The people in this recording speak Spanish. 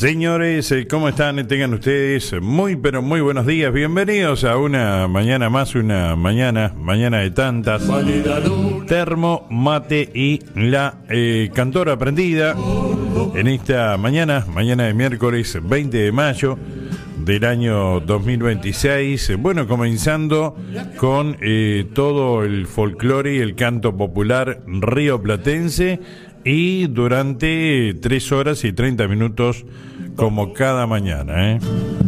Señores, ¿cómo están? Tengan ustedes muy, pero muy buenos días. Bienvenidos a una mañana más, una mañana de tantas. Termo, mate y la cantora aprendida en esta mañana de miércoles 20 de mayo del año 2026. Bueno, comenzando con todo el folclore y el canto popular rioplatense. Y durante 3 horas y 30 minutos como cada mañana,